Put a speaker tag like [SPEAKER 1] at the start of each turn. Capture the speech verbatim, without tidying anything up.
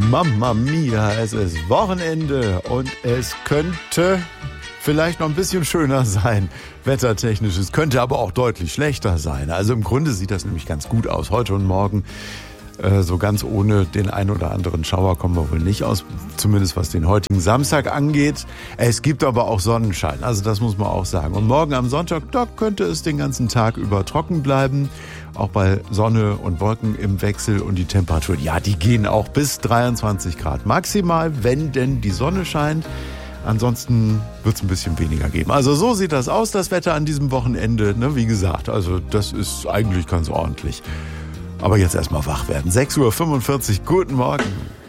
[SPEAKER 1] Mamma mia, es ist Wochenende und es könnte vielleicht noch ein bisschen schöner sein, wettertechnisch. Es könnte aber auch deutlich schlechter sein. Also im Grunde sieht das nämlich ganz gut aus. Heute und morgen äh, so ganz ohne den ein oder anderen Schauer kommen wir wohl nicht aus. Zumindest was den heutigen Samstag angeht. Es gibt aber auch Sonnenschein. Also das muss man auch sagen. Und morgen am Sonntag, da könnte es den ganzen Tag über trocken bleiben. Auch bei Sonne und Wolken im Wechsel und die Temperaturen, ja, die gehen auch bis dreiundzwanzig Grad maximal, wenn denn die Sonne scheint. Ansonsten wird es ein bisschen weniger geben. Also so sieht das aus, das Wetter an diesem Wochenende. Ne, wie gesagt, also das ist eigentlich ganz ordentlich. Aber jetzt erstmal wach werden. sechs Uhr fünfundvierzig, guten Morgen.